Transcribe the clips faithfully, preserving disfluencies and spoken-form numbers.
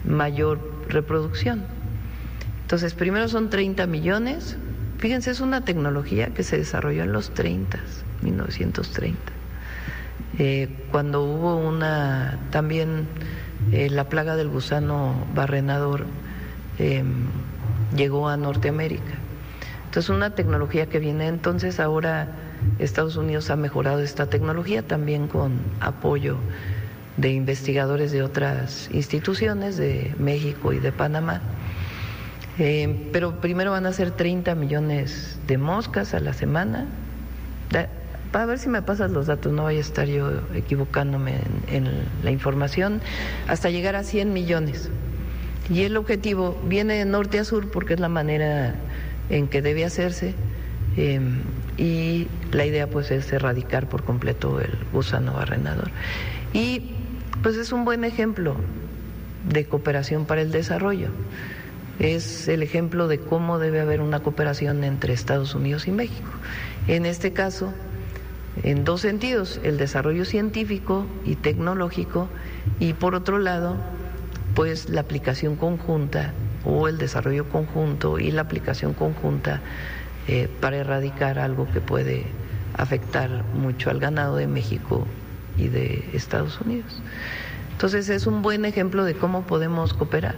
mayor reproducción. Entonces, primero son treinta millones. Fíjense, es una tecnología que se desarrolló en los treinta, mil novecientos treinta, eh, cuando hubo una también eh, la plaga del gusano barrenador eh, llegó a Norteamérica. Entonces, una tecnología que viene, entonces ahora Estados Unidos ha mejorado esta tecnología también con apoyo de investigadores de otras instituciones, de México y de Panamá. Eh, pero primero van a ser treinta millones de moscas a la semana. Para ver si me pasas los datos, no vaya a estar yo equivocándome en, en la información, hasta llegar a cien millones. Y el objetivo viene de norte a sur porque es la manera en que debe hacerse, eh, y la idea pues es erradicar por completo el gusano barrenador. Y pues es un buen ejemplo de cooperación para el desarrollo. Es el ejemplo de cómo debe haber una cooperación entre Estados Unidos y México. En este caso, en dos sentidos, el desarrollo científico y tecnológico, y por otro lado, pues la aplicación conjunta o el desarrollo conjunto y la aplicación conjunta eh, para erradicar algo que puede afectar mucho al ganado de México y de Estados Unidos. Entonces es un buen ejemplo de cómo podemos cooperar.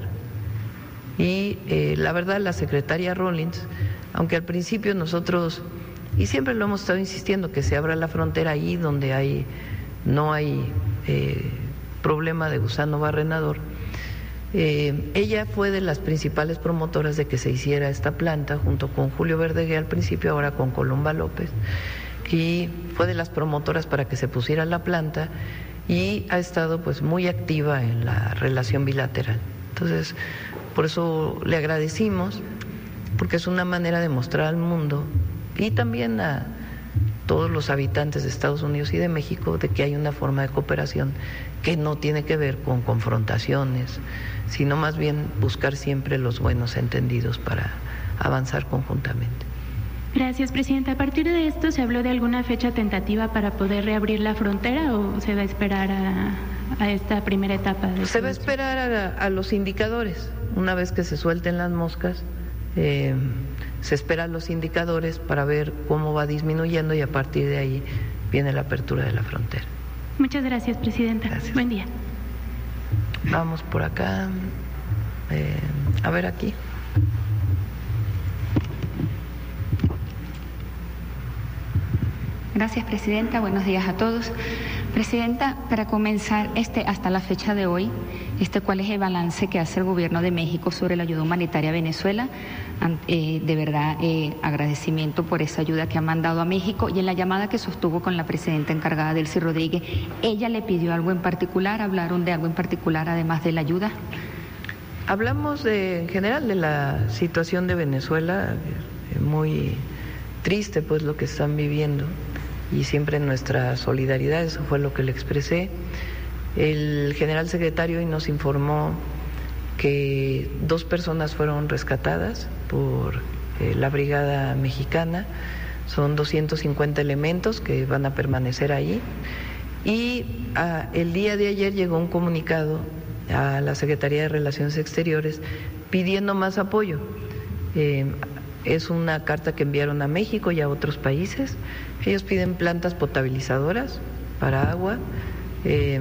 Y eh, la verdad, la secretaria Rawlings, aunque al principio nosotros, y siempre lo hemos estado insistiendo, que se abra la frontera ahí donde hay no hay eh, problema de gusano barrenador, Eh, ella fue de las principales promotoras de que se hiciera esta planta, junto con Julio Verdeguer al principio, ahora con Columba López, y fue de las promotoras para que se pusiera la planta, y ha estado pues muy activa en la relación bilateral. Entonces, por eso le agradecimos, porque es una manera de mostrar al mundo y también a todos los habitantes de Estados Unidos y de México de que hay una forma de cooperación que no tiene que ver con confrontaciones, sino más bien buscar siempre los buenos entendidos para avanzar conjuntamente. Gracias, Presidenta. A partir de esto, ¿se habló de alguna fecha tentativa para poder reabrir la frontera o se va a esperar a, a esta primera etapa? De se va a esperar a, a los indicadores. Una vez que se suelten las moscas, eh, se esperan los indicadores para ver cómo va disminuyendo y a partir de ahí viene la apertura de la frontera. Muchas gracias, Presidenta. Gracias. Buen día. Vamos por acá. Eh, a ver aquí. Gracias, Presidenta. Buenos días a todos. Presidenta, para comenzar, este, hasta la fecha de hoy, este, ¿cuál es el balance que hace el Gobierno de México sobre la ayuda humanitaria a Venezuela? Eh, de verdad, eh, agradecimiento por esa ayuda que ha mandado a México, y en la llamada que sostuvo con la Presidenta encargada, Delcy Rodríguez, ¿ella le pidió algo en particular? ¿Hablaron de algo en particular además de la ayuda? Hablamos de, en general de la situación de Venezuela, eh, muy triste pues lo que están viviendo, y siempre nuestra solidaridad, eso fue lo que le expresé. El general secretario hoy nos informó que dos personas fueron rescatadas por eh, la Brigada Mexicana, son doscientos cincuenta elementos que van a permanecer ahí, y ah, el día de ayer llegó un comunicado a la Secretaría de Relaciones Exteriores pidiendo más apoyo. Eh, Es una carta que enviaron a México y a otros países. Ellos piden plantas potabilizadoras para agua, eh,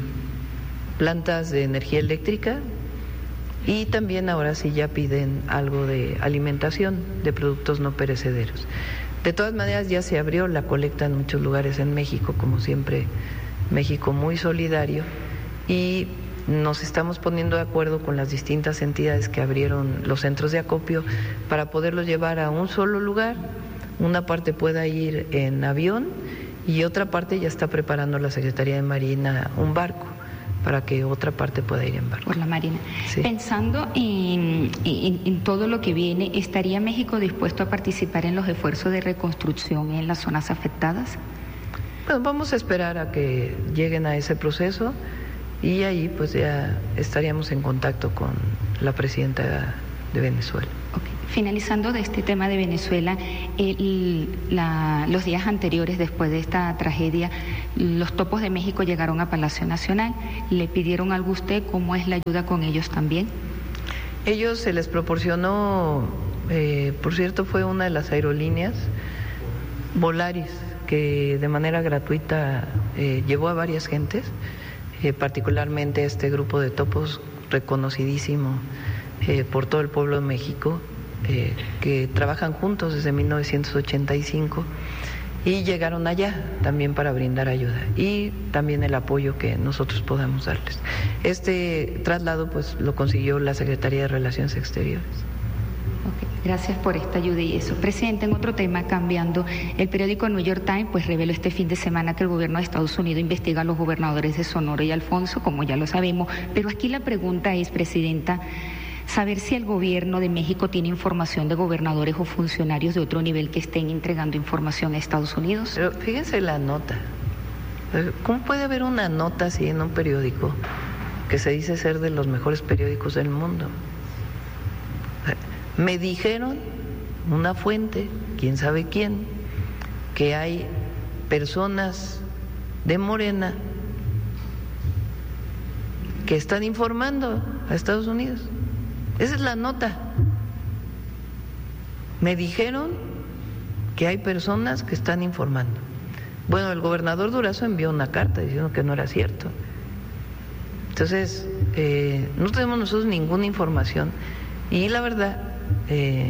plantas de energía eléctrica, y también ahora sí ya piden algo de alimentación, de productos no perecederos. De todas maneras ya se abrió la colecta en muchos lugares en México, como siempre México muy solidario, y nos estamos poniendo de acuerdo con las distintas entidades que abrieron los centros de acopio para poderlos llevar a un solo lugar. Una parte pueda ir en avión y otra parte ya está preparando la Secretaría de Marina un barco para que otra parte pueda ir en barco. Por la Marina. Sí. Pensando en, en, en todo lo que viene, ¿estaría México dispuesto a participar en los esfuerzos de reconstrucción en las zonas afectadas? Bueno, vamos a esperar a que lleguen a ese proceso, y ahí pues ya estaríamos en contacto con la presidenta de Venezuela. Okay. Finalizando de este tema de Venezuela, el, la, los días anteriores, después de esta tragedia, los Topos de México llegaron a Palacio Nacional. ¿Le pidieron algo a usted? ¿Cómo es la ayuda con ellos también? Ellos se les proporcionó, eh, por cierto, fue una de las aerolíneas, Volaris, que de manera gratuita eh, llevó a varias gentes, eh, particularmente a este grupo de topos reconocidísimo eh, por todo el pueblo de México, eh, que trabajan juntos desde mil novecientos ochenta y cinco y llegaron allá también para brindar ayuda y también el apoyo que nosotros podamos darles. Este traslado pues lo consiguió la Secretaría de Relaciones Exteriores. Okay, gracias por esta ayuda y eso. Presidente, en otro tema, cambiando, el periódico New York Times pues reveló este fin de semana que el gobierno de Estados Unidos investiga a los gobernadores de Sonora y Alfonso, como ya lo sabemos, pero aquí la pregunta es, Presidenta, saber si el gobierno de México tiene información de gobernadores o funcionarios de otro nivel que estén entregando información a Estados Unidos. Pero fíjense la nota. ¿Cómo puede haber una nota así en un periódico que se dice ser de los mejores periódicos del mundo? Me dijeron, una fuente, quién sabe quién, que hay personas de Morena que están informando a Estados Unidos. Esa es la nota. Me dijeron que hay personas que están informando. Bueno, el gobernador Durazo envió una carta diciendo que no era cierto. Entonces, eh, no tenemos nosotros ninguna información y la verdad, eh,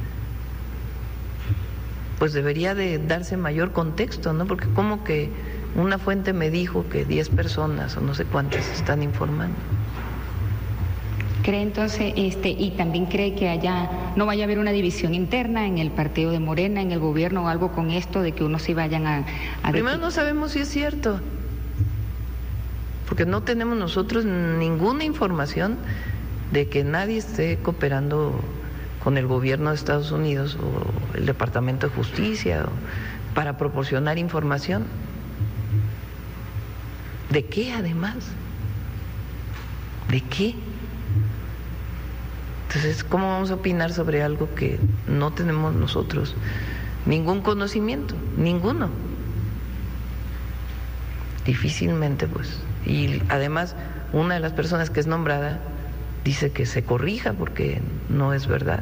pues debería de darse mayor contexto, ¿no? Porque como que una fuente me dijo que diez personas o no sé cuántas están informando. ¿Cree entonces, este, y también cree que haya, no vaya a haber una división interna en el partido de Morena, en el gobierno o algo con esto de que unos sí vayan a... a Primero no sabemos si es cierto, porque no tenemos nosotros ninguna información de que nadie esté cooperando con el gobierno de Estados Unidos o el Departamento de Justicia o para proporcionar información. ¿De qué además? ¿De qué? Entonces, ¿cómo vamos a opinar sobre algo que no tenemos nosotros ningún conocimiento? Ninguno. Difícilmente, pues. Y además, una de las personas que es nombrada dice que se corrija porque no es verdad.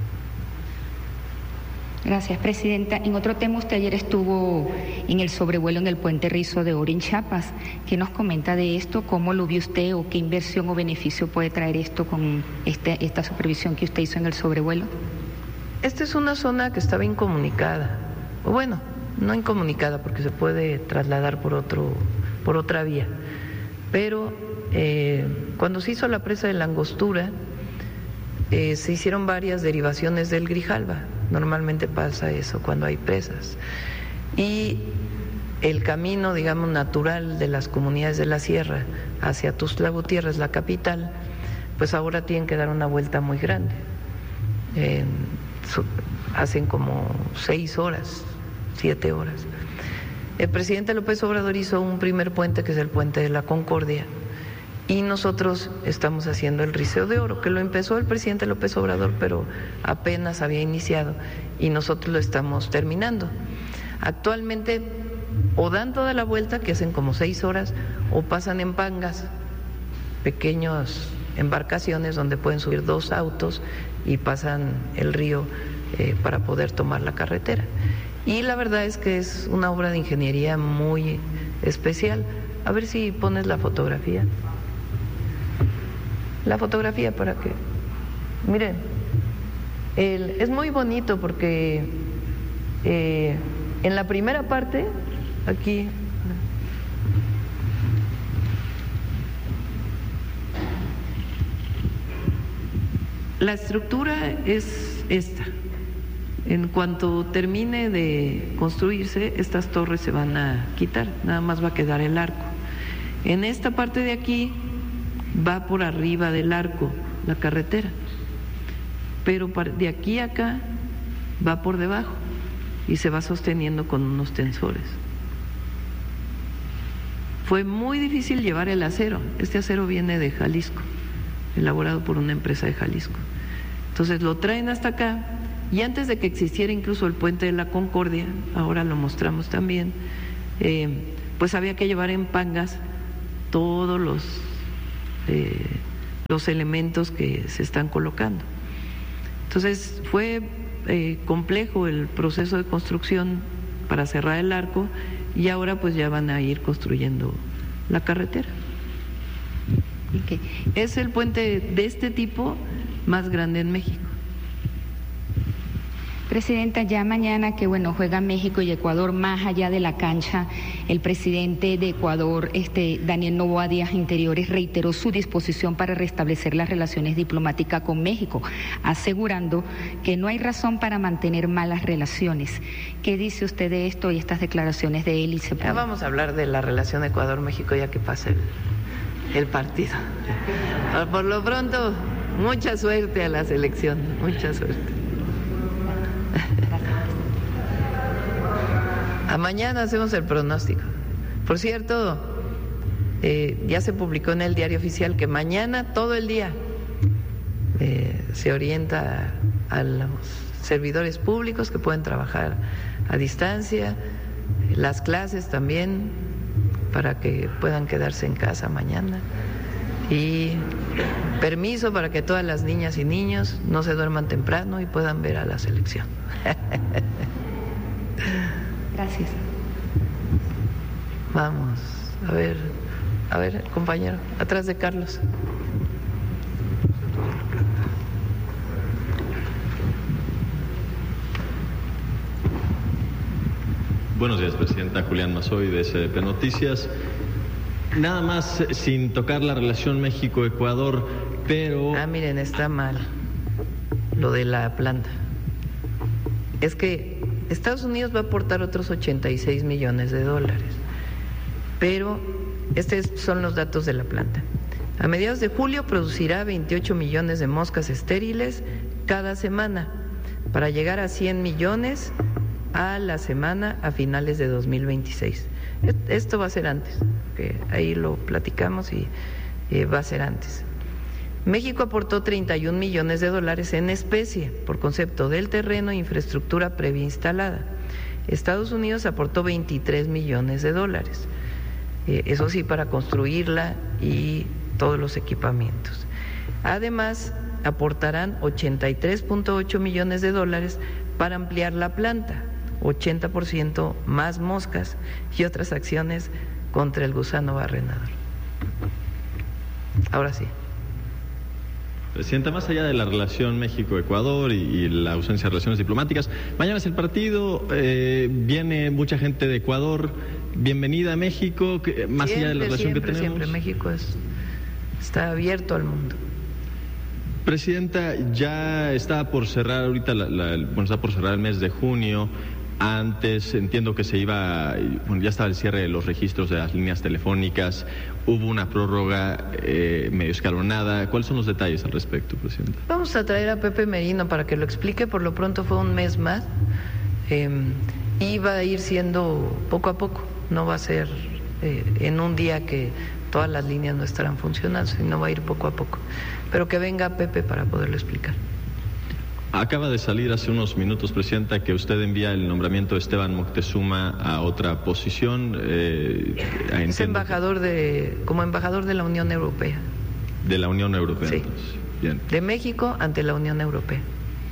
Gracias, Presidenta. En otro tema, usted ayer estuvo en el sobrevuelo en el puente Rizo de Oro en Chiapas. ¿Qué nos comenta de esto? ¿Cómo lo vio usted o qué inversión o beneficio puede traer esto con este, esta supervisión que usted hizo en el sobrevuelo? Esta es una zona que estaba incomunicada. O bueno, no incomunicada porque se puede trasladar por, otro, por otra vía. Pero eh, cuando se hizo la presa de la Angostura, eh, se hicieron varias derivaciones del Grijalva. Normalmente pasa eso cuando hay presas. Y el camino, digamos, natural de las comunidades de la sierra hacia Tuxtla Gutiérrez, la capital, pues ahora tienen que dar una vuelta muy grande. Eh, hacen como seis horas, siete horas. El presidente López Obrador hizo un primer puente, que es el puente de la Concordia, y nosotros estamos haciendo el Río de Oro, que lo empezó el presidente López Obrador, pero apenas había iniciado, y nosotros lo estamos terminando. Actualmente o dan toda la vuelta, que hacen como seis horas, o pasan en pangas, pequeñas embarcaciones donde pueden subir dos autos y pasan el río eh, para poder tomar la carretera. Y la verdad es que es una obra de ingeniería muy especial. A ver si pones la fotografía. La fotografía para que... Miren, el, es muy bonito porque eh, en la primera parte, aquí... La estructura es esta. En cuanto termine de construirse, estas torres se van a quitar, nada más va a quedar el arco. En esta parte de aquí va por arriba del arco la carretera, pero de aquí a acá va por debajo y se va sosteniendo con unos tensores. Fue muy difícil llevar el acero. Este acero viene de Jalisco, elaborado por una empresa de Jalisco. Entonces lo traen hasta acá, y antes de que existiera incluso el Puente de la Concordia, ahora lo mostramos también, eh, pues había que llevar en pangas todos los, eh, los elementos que se están colocando. Entonces fue eh, complejo el proceso de construcción para cerrar el arco, y ahora pues ya van a ir construyendo la carretera. Okay. Es el puente de este tipo más grande en México. Presidenta, ya mañana que bueno juega México y Ecuador, más allá de la cancha, el presidente de Ecuador, este Daniel Noboa Díaz Interiores, reiteró su disposición para restablecer las relaciones diplomáticas con México, asegurando que no hay razón para mantener malas relaciones. ¿Qué dice usted de esto y estas declaraciones de él? Y se ya vamos a hablar de la relación Ecuador-México ya que pase el, el partido. Por lo pronto, mucha suerte a la selección, mucha suerte. A mañana hacemos el pronóstico. Por cierto, eh, ya se publicó en el Diario Oficial que mañana todo el día eh, se orienta a los servidores públicos que pueden trabajar a distancia, las clases también, para que puedan quedarse en casa mañana, y permiso para que todas las niñas y niños no se duerman temprano y puedan ver a la selección. Gracias. Vamos, a ver, a ver, compañero, atrás de Carlos. Buenos días, Presidenta. Julián Mazoy, de S D P Noticias. Nada más, sin tocar la relación México-Ecuador, pero... Ah, miren, está mal lo de la planta. Es que Estados Unidos va a aportar otros ochenta y seis millones de dólares, pero estos son los datos de la planta. A mediados de julio producirá veintiocho millones de moscas estériles cada semana, para llegar a cien millones a la semana a finales de dos mil veintiséis. Esto va a ser antes, que ahí lo platicamos, y eh, va a ser antes. México aportó treinta y un millones de dólares en especie por concepto del terreno e infraestructura previa instalada. Estados Unidos aportó veintitrés millones de dólares, eh, eso sí, para construirla y todos los equipamientos. Además, aportarán ochenta y tres punto ocho millones de dólares para ampliar la planta, ochenta por ciento más moscas y otras acciones contra el gusano barrenador. Ahora sí. Presidenta, más allá de la relación México-Ecuador y, y la ausencia de relaciones diplomáticas, mañana es el partido, eh, viene mucha gente de Ecuador, bienvenida a México, que, más siempre, allá de la relación siempre, que tenemos. Siempre, México es, está abierto al mundo. Presidenta, ya está por cerrar ahorita, la, la, bueno, está por cerrar el mes de junio. Antes entiendo que se iba, bueno, ya estaba el cierre de los registros de las líneas telefónicas, hubo una prórroga eh, medio escalonada. ¿Cuáles son los detalles al respecto, Presidenta? Vamos a traer a Pepe Merino para que lo explique. Por lo pronto fue un mes más, eh, y va a ir siendo poco a poco, no va a ser eh, en un día que todas las líneas no estarán funcionando, sino va a ir poco a poco. Pero que venga Pepe para poderlo explicar. Acaba de salir hace unos minutos, Presidenta, que usted envía el nombramiento de Esteban Moctezuma a otra posición. Eh, es embajador de, como embajador de la Unión Europea. De la Unión Europea, sí. Entonces. Bien. De México ante la Unión Europea.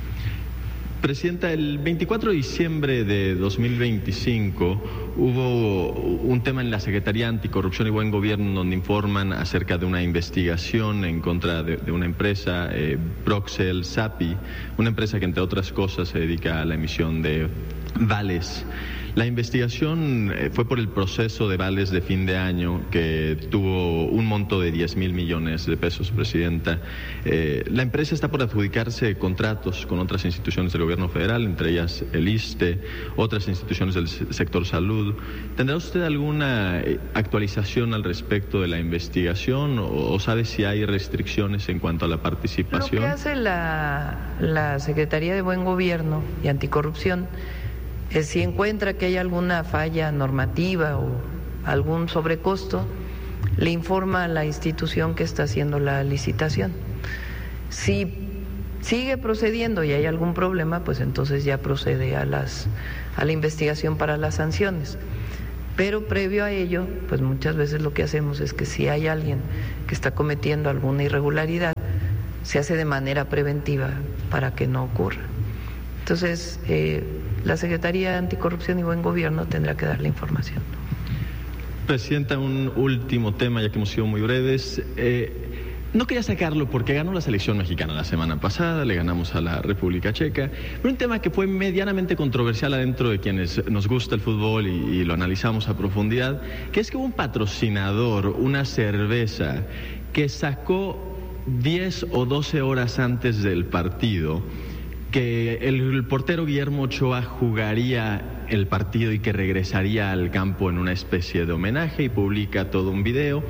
Presidenta, el veinticuatro de diciembre de dos mil veinticinco hubo un tema en la Secretaría Anticorrupción y Buen Gobierno donde informan acerca de una investigación en contra de, de una empresa, eh, Proxel Sapi, una empresa que entre otras cosas se dedica a la emisión de vales. La investigación fue por el proceso de vales de fin de año que tuvo un monto de diez mil millones de pesos, Presidenta. Eh, la empresa está por adjudicarse contratos con otras instituciones del gobierno federal, entre ellas el ISSSTE, otras instituciones del sector salud. ¿Tendrá usted alguna actualización al respecto de la investigación o, o sabe si hay restricciones en cuanto a la participación? Lo que hace la, la Secretaría de Buen Gobierno y Anticorrupción es, si encuentra que hay alguna falla normativa o algún sobrecosto, le informa a la institución que está haciendo la licitación. Si sigue procediendo y hay algún problema, pues entonces ya procede a las a la investigación para las sanciones. Pero previo a ello, pues muchas veces lo que hacemos es que si hay alguien que está cometiendo alguna irregularidad, se hace de manera preventiva para que no ocurra. Entonces, eh, la Secretaría de Anticorrupción y Buen Gobierno tendrá que dar la información. Presidenta, un último tema, ya que hemos sido muy breves. Eh, No quería sacarlo porque ganó la selección mexicana la semana pasada, le ganamos a la República Checa, pero un tema que fue medianamente controversial adentro de quienes nos gusta el fútbol y, y lo analizamos a profundidad, que es que hubo un patrocinador, una cerveza, que sacó diez o doce horas antes del partido que el, el portero Guillermo Ochoa jugaría el partido y que regresaría al campo en una especie de homenaje, y publica todo un video.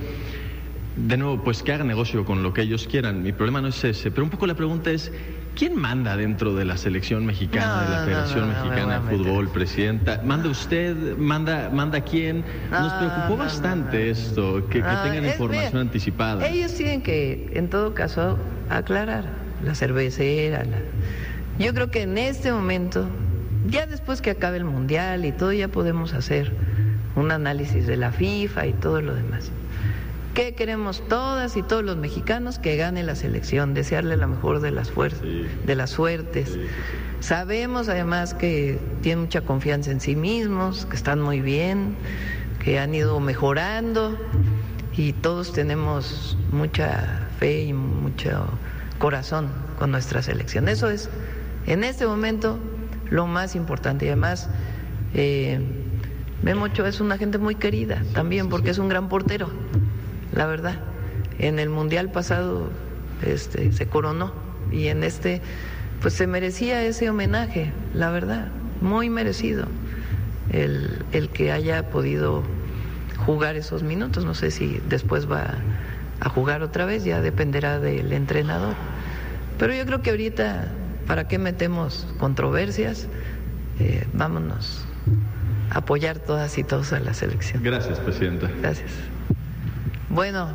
De nuevo, pues que hagan negocio con lo que ellos quieran. Mi problema no es ese, pero un poco la pregunta es, ¿quién manda dentro de la selección mexicana, no, de la Federación no, no, Mexicana no de Fútbol, Presidenta? ¿Manda usted? ¿Manda manda quién? Nos preocupó no, bastante no, no. esto, que, no, que tengan es, información mira, anticipada. Ellos tienen que, en todo caso, aclarar la cervecera. La... Yo creo que en este momento, ya después que acabe el Mundial y todo, ya podemos hacer un análisis de la FIFA y todo lo demás. ¿Qué queremos todas y todos los mexicanos? Que gane la selección, desearle la mejor de las fuerzas, sí. de las suertes. Sí, sí, sí. Sabemos además que tienen mucha confianza en sí mismos, que están muy bien, que han ido mejorando, y todos tenemos mucha fe y mucho corazón con nuestra selección. Eso es, en este momento, lo más importante. Y además, eh, Memo Ochoa es una gente muy querida también, porque es un gran portero. La verdad, en el Mundial pasado este, se coronó, y en este pues se merecía ese homenaje, la verdad, muy merecido el, el que haya podido jugar esos minutos. No sé si después va a jugar otra vez, ya dependerá del entrenador, pero yo creo que ahorita, ¿para qué metemos controversias? Eh, vámonos a apoyar todas y todos a la selección. Gracias, Presidenta. Gracias. Bueno,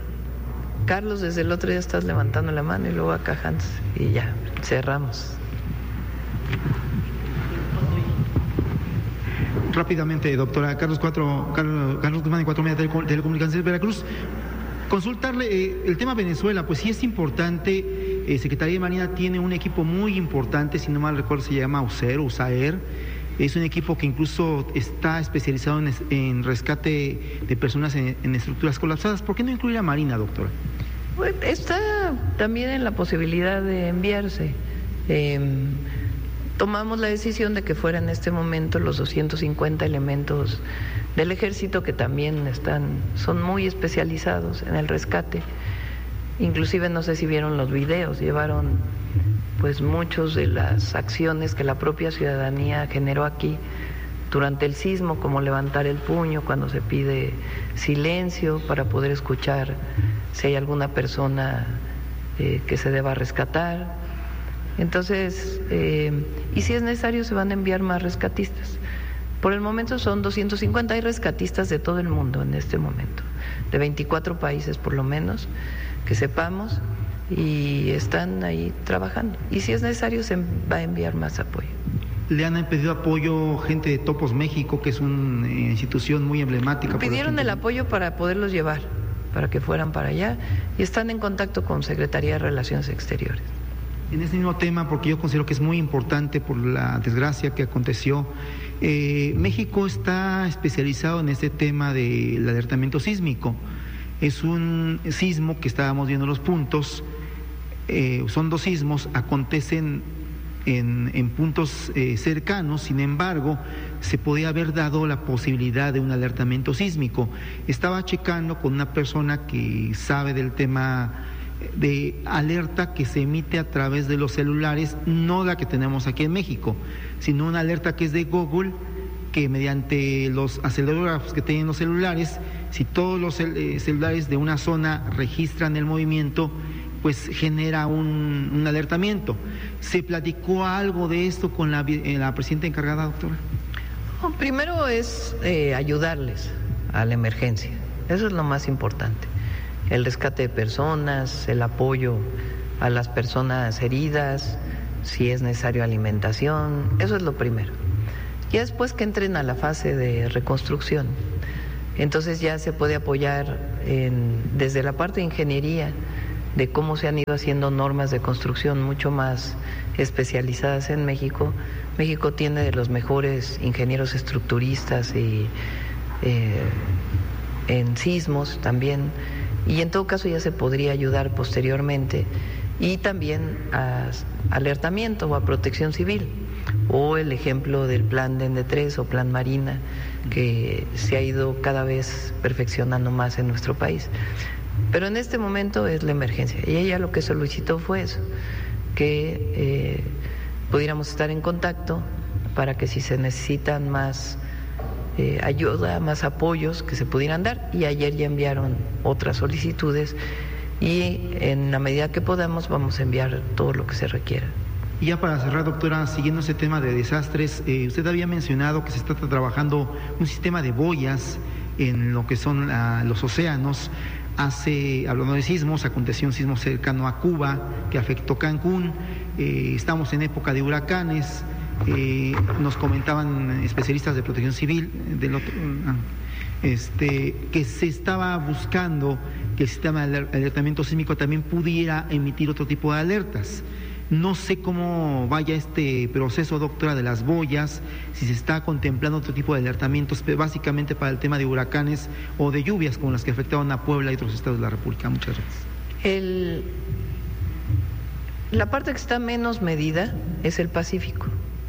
Carlos, desde el otro día estás levantando la mano, y luego acá Hans, y ya, cerramos. Rápidamente, doctora, Carlos Cuatro, Carlos, Carlos Guzmán de Cuatro Media Telecom, Telecomunicaciones de Veracruz. Consultarle eh, el tema Venezuela, pues sí es importante. Eh, Secretaría de Marina tiene un equipo muy importante, si no mal recuerdo se llama USAER, USAER. Es un equipo que incluso está especializado en, en rescate de personas en, en estructuras colapsadas. ¿Por qué no incluir a Marina, doctora? Bueno, está también en la posibilidad de enviarse. Eh, tomamos la decisión de que fuera en este momento los doscientos cincuenta elementos del Ejército, que también están, son muy especializados en el rescate. Inclusive, no sé si vieron los videos, llevaron pues muchos de las acciones que la propia ciudadanía generó aquí durante el sismo, como levantar el puño cuando se pide silencio para poder escuchar si hay alguna persona eh, que se deba rescatar. Entonces, eh, y si es necesario, se van a enviar más rescatistas. Por el momento son doscientos cincuenta, hay rescatistas de todo el mundo en este momento, de veinticuatro países por lo menos, que sepamos, y están ahí trabajando. Y si es necesario, se va a enviar más apoyo. Le han pedido apoyo gente de Topos México, que es una eh, institución muy emblemática. Pidieron el apoyo para poderlos llevar, para que fueran para allá, y están en contacto con Secretaría de Relaciones Exteriores. En este mismo tema, porque yo considero que es muy importante por la desgracia que aconteció, eh, México está especializado en este tema del alertamiento sísmico. Es un sismo que estábamos viendo los puntos, eh, son dos sismos, acontecen en, en puntos eh, cercanos, sin embargo, se podía haber dado la posibilidad de un alertamiento sísmico. Estaba checando con una persona que sabe del tema de alerta que se emite a través de los celulares, no la que tenemos aquí en México, sino una alerta que es de Google, que mediante los acelerógrafos que tienen los celulares, si todos los celulares de una zona registran el movimiento, pues genera un, un alertamiento. ¿Se platicó algo de esto con la, la presidenta encargada, doctora? No, primero es eh, ayudarles a la emergencia, eso es lo más importante. El rescate de personas, el apoyo a las personas heridas, si es necesario alimentación, eso es lo primero. Ya después que entren a la fase de reconstrucción, entonces ya se puede apoyar en, desde la parte de ingeniería, de cómo se han ido haciendo normas de construcción mucho más especializadas en México. México tiene de los mejores ingenieros estructuristas y eh, en sismos también, y en todo caso ya se podría ayudar posteriormente, y también a alertamiento o a protección civil, o el ejemplo del plan D N tres o plan Marina, que se ha ido cada vez perfeccionando más en nuestro país. Pero en este momento es la emergencia, y ella lo que solicitó fue eso, que eh, pudiéramos estar en contacto para que si se necesitan más eh, ayuda, más apoyos, que se pudieran dar, y ayer ya enviaron otras solicitudes, y en la medida que podamos vamos a enviar todo lo que se requiera. Y ya para cerrar, doctora, siguiendo ese tema de desastres, eh, usted había mencionado que se está trabajando un sistema de boyas en lo que son uh, los océanos. Hace, hablando de sismos, aconteció un sismo cercano a Cuba que afectó Cancún, eh, estamos en época de huracanes, eh, nos comentaban especialistas de protección civil del otro, este, que se estaba buscando que el sistema de alertamiento sísmico también pudiera emitir otro tipo de alertas. No sé cómo vaya este proceso, doctora, de las boyas, si se está contemplando otro tipo de alertamientos, básicamente para el tema de huracanes o de lluvias como las que afectaron a Puebla y otros estados de la República. Muchas gracias. El, la parte que está menos medida es el Pacífico.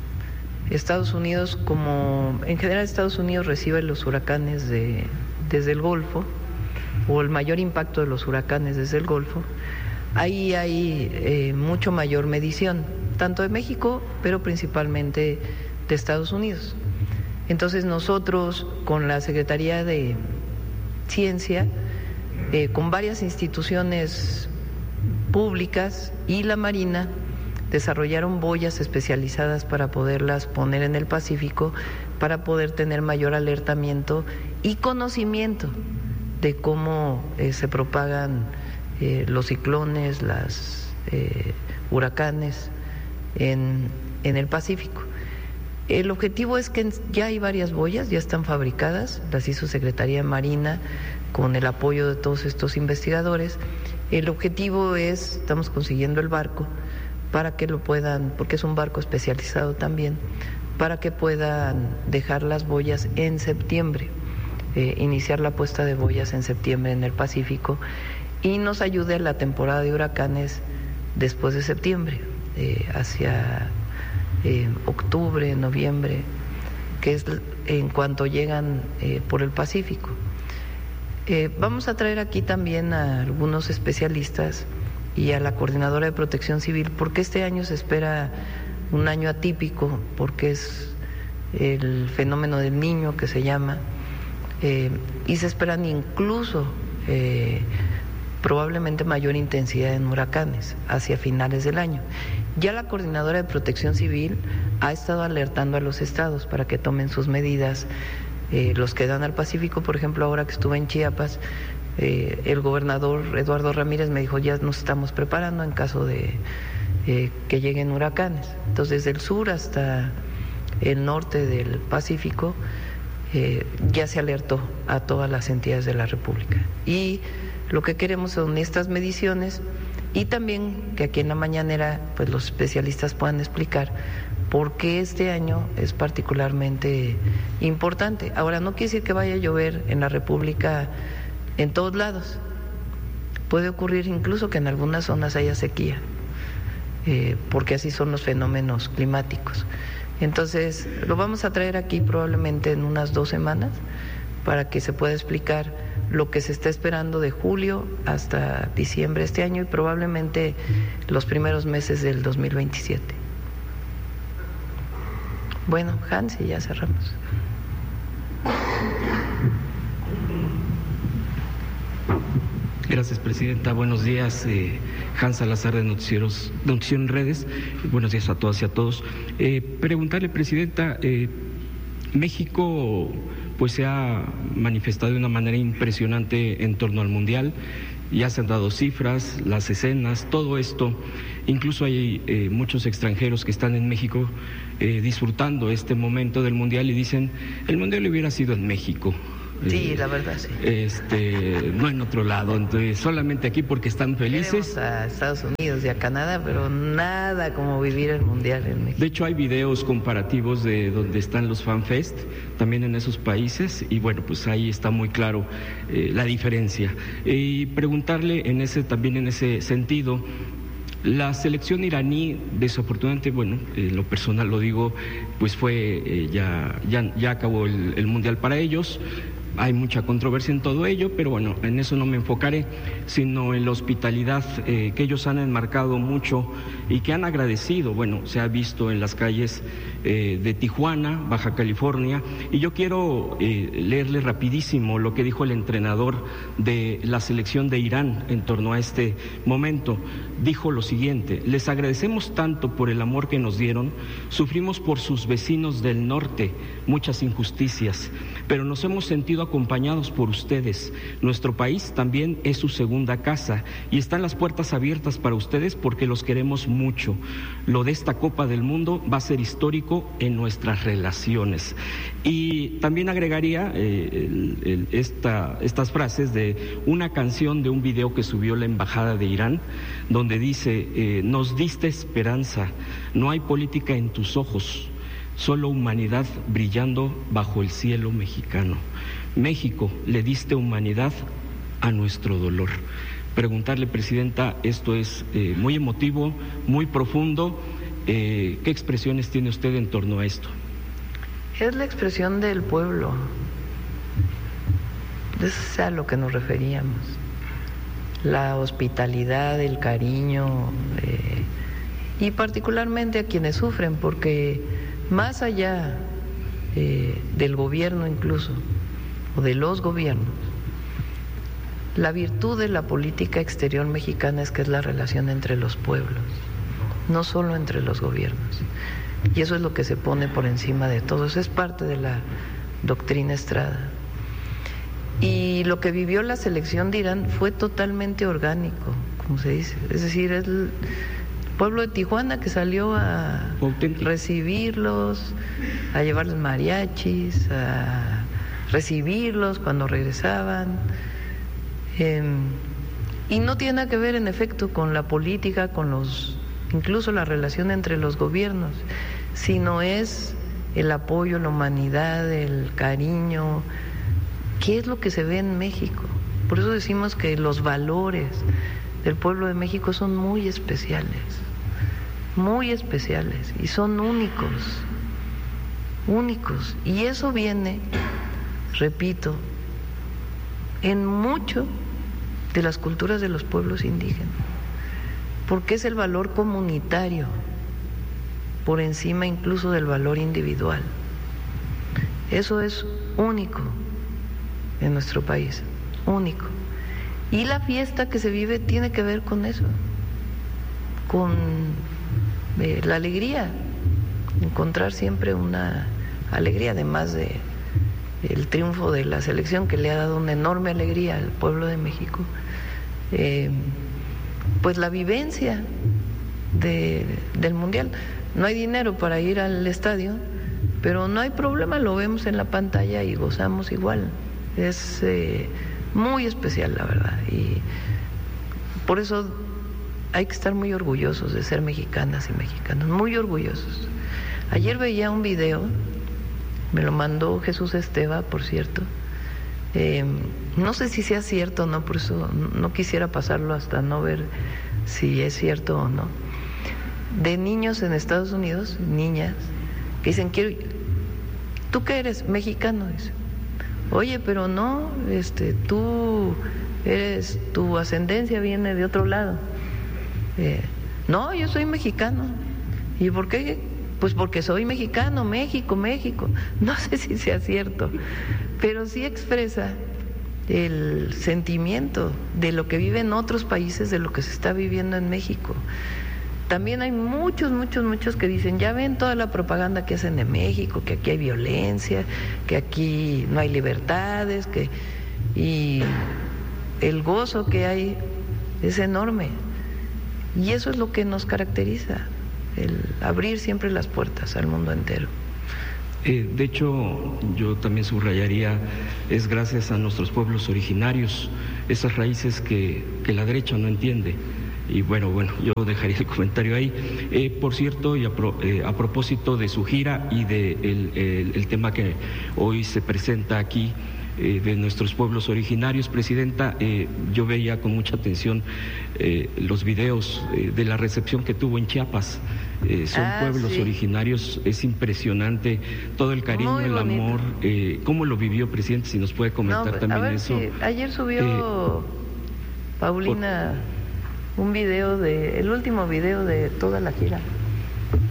Estados Unidos, como en general Estados Unidos recibe los huracanes de, desde el Golfo, o el mayor impacto de los huracanes desde el Golfo. Ahí hay eh, mucho mayor medición, tanto de México, pero principalmente de Estados Unidos. Entonces nosotros, con la Secretaría de Ciencia, eh, con varias instituciones públicas y la Marina, desarrollaron boyas especializadas para poderlas poner en el Pacífico, para poder tener mayor alertamiento y conocimiento de cómo eh, se propagan Eh, los ciclones, los eh, huracanes en, en el Pacífico. El objetivo es que ya hay varias boyas, ya están fabricadas, las hizo Secretaría Marina con el apoyo de todos estos investigadores. El objetivo es, estamos consiguiendo el barco para que lo puedan, porque es un barco especializado también, para que puedan dejar las boyas en septiembre, eh, iniciar la puesta de boyas en septiembre en el Pacífico, y nos ayude a la temporada de huracanes después de septiembre, eh, hacia eh, octubre, noviembre, que es en cuanto llegan eh, por el Pacífico. Eh, vamos a traer aquí también a algunos especialistas y a la Coordinadora de Protección Civil, porque este año se espera un año atípico, porque es el fenómeno del Niño que se llama, eh, y se esperan incluso eh, probablemente mayor intensidad en huracanes hacia finales del año. Ya la Coordinadora de Protección Civil ha estado alertando a los estados para que tomen sus medidas, eh, los que dan al Pacífico. Por ejemplo, ahora que estuve en Chiapas, eh, el gobernador Eduardo Ramírez me dijo, ya nos estamos preparando en caso de eh, que lleguen huracanes. Entonces, desde el sur hasta el norte del Pacífico eh, ya se alertó a todas las entidades de la República. Y lo que queremos son estas mediciones, y también que aquí en la mañanera pues los especialistas puedan explicar por qué este año es particularmente importante. Ahora, no quiere decir que vaya a llover en la República en todos lados. Puede ocurrir incluso que en algunas zonas haya sequía, eh, porque así son los fenómenos climáticos. Entonces, lo vamos a traer aquí probablemente en unas dos semanas para que se pueda explicar lo que se está esperando de julio hasta diciembre de este año y probablemente los primeros meses del dos mil veintisiete. Bueno, Hans, y ya cerramos. Gracias, presidenta. Buenos días, eh, Hans Salazar de Noticieros, Noticiero en Redes. Buenos días a todas y a todos. Eh, preguntarle, presidenta, eh, México pues se ha manifestado de una manera impresionante en torno al Mundial ya se han dado cifras, las escenas, todo esto. Incluso hay eh, muchos extranjeros que están en México eh, disfrutando este momento del Mundial y dicen, el Mundial hubiera sido en México. Sí, la verdad, sí. Este, no en otro lado, entonces solamente aquí porque están felices. Queremos a Estados Unidos y a Canadá, pero nada como vivir el Mundial en México. De hecho, hay videos comparativos de donde están los FanFest, también en esos países, y bueno, pues ahí está muy claro eh, la diferencia. Y preguntarle en ese, también en ese sentido, la selección iraní, desafortunadamente, bueno, en lo personal lo digo, pues fue, eh, ya, ya, ya acabó el, el Mundial para ellos. Hay mucha controversia en todo ello, pero bueno, en eso no me enfocaré, sino en la hospitalidad eh, que ellos han enmarcado mucho y que han agradecido. Bueno, se ha visto en las calles eh, de Tijuana, Baja California, y yo quiero eh, leerle rapidísimo lo que dijo el entrenador de la selección de Irán en torno a este momento. Dijo lo siguiente: les agradecemos tanto por el amor que nos dieron, sufrimos por sus vecinos del norte muchas injusticias, pero nos hemos sentido acompañados por ustedes. Nuestro país también es su segunda casa y están las puertas abiertas para ustedes porque los queremos mucho. Lo de esta Copa del Mundo va a ser histórico en nuestras relaciones. Y también agregaría eh, el, el, esta, estas frases de una canción de un video que subió la Embajada de Irán, donde dice, eh, nos diste esperanza, no hay política en tus ojos, solo humanidad brillando bajo el cielo mexicano. México, le diste humanidad a nuestro dolor. Preguntarle, Presidenta, esto es eh, muy emotivo, muy profundo. Eh, ¿Qué expresiones tiene usted en torno a esto? Es la expresión del pueblo. Eso es a lo que nos referíamos. La hospitalidad, el cariño, eh, y particularmente a quienes sufren, porque más allá eh, del gobierno incluso, o de los gobiernos, la virtud de la política exterior mexicana es que es la relación entre los pueblos, no solo entre los gobiernos. Y eso es lo que se pone por encima de todo. Eso es parte de la doctrina Estrada. Y lo que vivió la selección de Irán fue totalmente orgánico, como se dice. Es decir, es el pueblo de Tijuana que salió a auténtico, recibirlos, a llevarles mariachis, a recibirlos cuando regresaban. Eh, y no tiene nada que ver, en efecto, con la política, con los, incluso la relación entre los gobiernos, sino es el apoyo, la humanidad, el cariño. ¿Qué es lo que se ve en México? Por eso decimos que los valores del pueblo de México son muy especiales, muy especiales, y son únicos, únicos. Y eso viene, repito, en mucho de las culturas de los pueblos indígenas, porque es el valor comunitario, por encima incluso del valor individual. Eso es único en nuestro país, único. Y la fiesta que se vive tiene que ver con eso, con eh, la alegría, encontrar siempre una alegría, además de el triunfo de la selección que le ha dado una enorme alegría al pueblo de México, eh, pues la vivencia de, del Mundial. No hay dinero para ir al estadio, pero no hay problema, lo vemos en la pantalla y gozamos igual. Es eh, muy especial, la verdad, y por eso hay que estar muy orgullosos de ser mexicanas y mexicanos, muy orgullosos. Ayer veía un video, me lo mandó Jesús Esteva, por cierto, eh, no sé si sea cierto o no, por eso no quisiera pasarlo hasta no ver si es cierto o no, de niños en Estados Unidos, niñas, que dicen, quiero, ¿tú qué eres? Mexicano, dice. Oye, pero no, este, tú eres, tu ascendencia viene de otro lado. Eh, no, yo soy mexicano. ¿Y por qué? Pues porque soy mexicano, México, México. No sé si sea cierto, pero sí expresa el sentimiento de lo que vive en otros países, de lo que se está viviendo en México. También hay muchos, muchos, muchos que dicen, ya ven toda la propaganda que hacen de México, que aquí hay violencia, que aquí no hay libertades, que y el gozo que hay es enorme. Y eso es lo que nos caracteriza, el abrir siempre las puertas al mundo entero. Eh, de hecho, yo también subrayaría, es gracias a nuestros pueblos originarios, esas raíces que, que la derecha no entiende. Y bueno, bueno, yo dejaría el comentario ahí. Eh, por cierto, y a, pro, eh, a propósito de su gira y de el, el, el tema que hoy se presenta aquí, eh, de nuestros pueblos originarios, Presidenta, eh, yo veía con mucha atención eh, los videos eh, de la recepción que tuvo en Chiapas. Eh, son ah, pueblos sí. originarios, es impresionante todo el cariño, Muy el bonito. amor. Eh, ¿Cómo lo vivió, Presidente? Si nos puede comentar No, también a ver eso. Si, ayer subió eh, Paulina por... un video de, el último video de toda la gira.